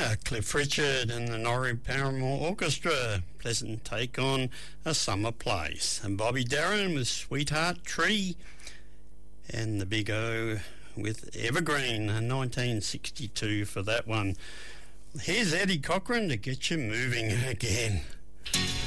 Cliff Richard and the Norrie Paramore Orchestra, pleasant take on A Summer Place. And Bobby Darin with Sweetheart Tree, and the Big O with Evergreen, 1962 for that one. Here's Eddie Cochran to get you moving again.